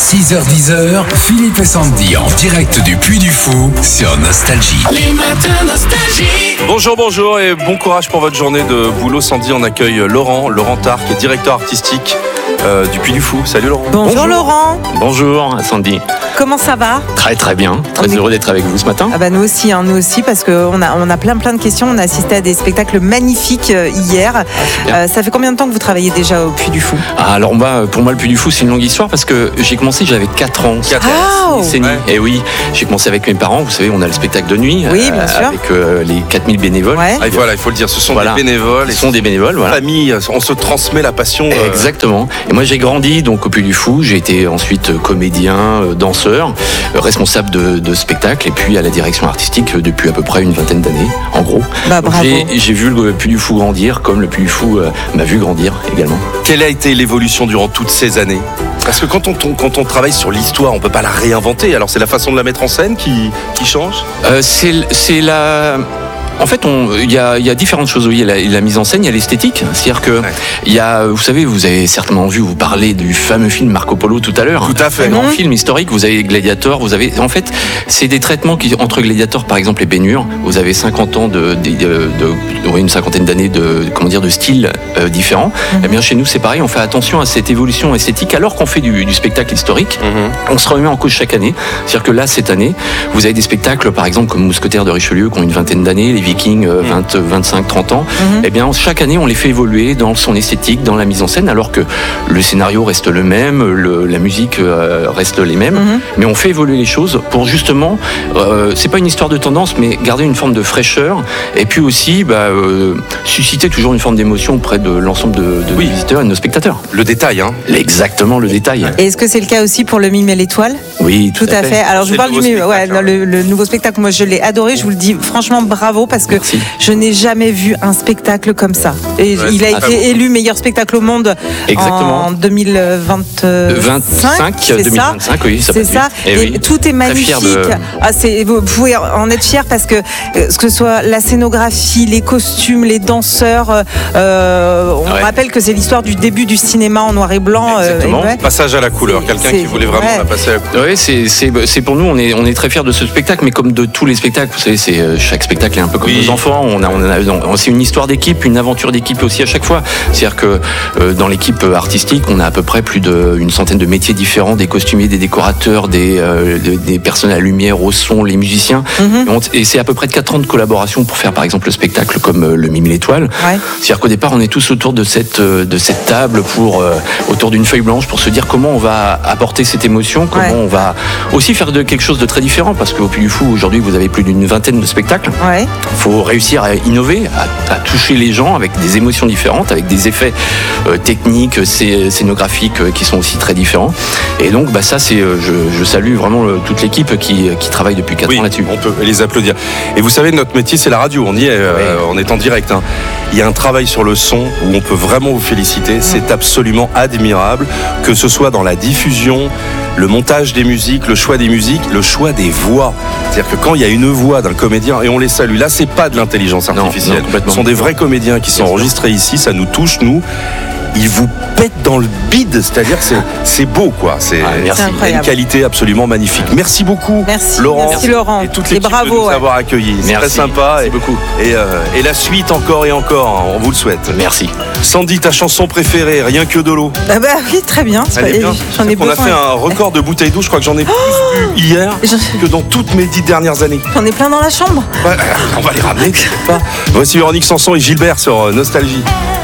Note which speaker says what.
Speaker 1: 6h-10h, Philippe et Sandy en direct du Puy du Fou sur Nostalgie.
Speaker 2: Les matins Nostalgie.
Speaker 3: Bonjour et bon courage pour votre journée de boulot. Sandy, on accueille Laurent Tard, qui est directeur artistique du Puy du Fou. Salut Laurent.
Speaker 4: Bonjour Laurent.
Speaker 5: Bonjour Sandy.
Speaker 4: Comment ça va ?
Speaker 5: Très bien, très heureux d'être avec vous ce matin.
Speaker 4: Ah bah nous aussi parce qu'on a plein de questions. On a assisté à des spectacles magnifiques hier. Ça fait combien de temps que vous travaillez déjà au Puy du Fou ?
Speaker 5: Alors pour moi le Puy du Fou c'est une longue histoire parce que j'ai commencé, j'avais 4 ans. Et oui, j'ai commencé avec mes parents. Vous savez, on a le spectacle de nuit
Speaker 4: bien sûr.
Speaker 5: avec les 4000 bénévoles.
Speaker 4: Ouais.
Speaker 3: Et voilà, il faut le dire, ce sont des bénévoles.
Speaker 5: Ce sont des bénévoles, voilà.
Speaker 3: Famille, on se transmet la passion.
Speaker 5: Exactement. Et moi j'ai grandi donc au Puy du Fou. J'ai été ensuite comédien, danseur, responsable de spectacle et puis à la direction artistique depuis à peu près une vingtaine d'années, en gros.
Speaker 4: Bravo.
Speaker 5: J'ai vu le Puy du Fou grandir comme le Puy du Fou m'a vu grandir également.
Speaker 3: Quelle a été l'évolution durant toutes ces années ? Parce que quand on travaille sur l'histoire, on peut pas la réinventer. Alors c'est la façon de la mettre en scène qui change ? En fait, il y a différentes choses. Il y a la mise en scène, il y a l'esthétique. C'est-à-dire que il y a, vous savez, vous avez certainement vu, vous parlez du fameux film Marco Polo tout à l'heure. Tout à fait.
Speaker 5: Un grand film historique. Vous avez Gladiator. En fait, c'est des traitements entre Gladiator, par exemple, et Ben-Hur. Vous avez 50 ans une cinquantaine d'années de style différents. Eh bien, chez nous, c'est pareil. On fait attention à cette évolution esthétique alors qu'on fait du spectacle historique. On se remet en cause chaque année. C'est-à-dire que là, cette année, vous avez des spectacles, par exemple, comme Mousquetaires de Richelieu, qui ont une vingtaine d'années. Les Vikings, 20, 25, 30 ans, eh bien, chaque année, on les fait évoluer dans son esthétique, dans la mise en scène, alors que le scénario reste le même, la musique reste les mêmes, mais on fait évoluer les choses pour justement, c'est pas une histoire de tendance, mais garder une forme de fraîcheur, et puis aussi susciter toujours une forme d'émotion auprès de l'ensemble de visiteurs et de nos spectateurs.
Speaker 3: Le détail, hein.
Speaker 5: Exactement, le détail.
Speaker 4: Et est-ce que c'est le cas aussi pour le Mime et l'étoile ?
Speaker 5: Oui,
Speaker 4: tout à fait. Alors je vous parle du Mime,
Speaker 3: le
Speaker 4: nouveau spectacle. Moi, je l'ai adoré. Je vous le dis franchement, bravo, parce que je n'ai jamais vu un spectacle comme ça. Et il a été élu meilleur spectacle au monde en 2025. C'est
Speaker 5: 2025, oui, ça
Speaker 4: c'est ça. Et tout est magnifique. Vous pouvez en être fier parce que ce soit la scénographie, les costumes, les danseurs. On rappelle que c'est l'histoire du début du cinéma en noir et blanc.
Speaker 3: Exactement. Passage à la couleur. Quelqu'un qui voulait vraiment la passer à la couleur.
Speaker 5: Oui, c'est pour nous. On est très fiers de ce spectacle, mais comme de tous les spectacles, vous savez, chaque spectacle est un peu comme nos enfants. C'est une histoire d'équipe, une aventure d'équipe aussi à chaque fois. C'est-à-dire que dans l'équipe artistique, on a à peu près plus d'une centaine de métiers différents, des costumiers, des décorateurs, des personnes à la lumière, au son, les musiciens. Et c'est à peu près de 4 ans de collaboration pour faire par exemple le spectacle comme le Mime l'étoile. C'est-à-dire qu'au départ, on est tous autour de cette table autour d'une feuille blanche pour se dire comment on va apporter cette émotion, comment on va aussi faire quelque chose de très différent, parce qu'au Puy du Fou, aujourd'hui, vous avez plus d'une vingtaine de spectacles. Il faut réussir à innover, à toucher les gens avec des émotions différentes, avec des effets techniques, scénographiques qui sont aussi très différents. Et donc, ça, je salue vraiment toute l'équipe qui travaille depuis 4 ans là-dessus.
Speaker 3: On peut les applaudir. Et vous savez, notre métier, c'est la radio. On y est, on est en direct. Il y a un travail sur le son où on peut vraiment vous féliciter. C'est absolument admirable, que ce soit dans la diffusion, le montage des musiques, le choix des musiques, le choix des voix. C'est-à-dire que quand il y a une voix d'un comédien, et on les salue, là c'est pas de l'intelligence artificielle, ce sont des vrais comédiens qui sont enregistrés ici, ça nous touche, nous. Ils vous pètent dans le bide, c'est-à-dire c'est beau, quoi. C'est une qualité absolument magnifique. Merci beaucoup, Laurent.
Speaker 4: Merci Laurent.
Speaker 3: Et toute l'équipe de nous avoir accueillis. C'est très sympa.
Speaker 5: Merci beaucoup.
Speaker 3: Et la suite encore et encore, on vous le souhaite.
Speaker 5: Merci.
Speaker 3: Sandy, ta chanson préférée, Rien que de l'eau.
Speaker 4: Oui, très bien.
Speaker 3: J'en ai besoin. On a fait un record de bouteilles d'eau, je crois que j'en ai plus bu hier que dans toutes mes 10 dernières années.
Speaker 4: J'en ai plein dans la chambre.
Speaker 3: On va les ramener, pas. Voici Véronique Sanson et Gilbert sur Nostalgie.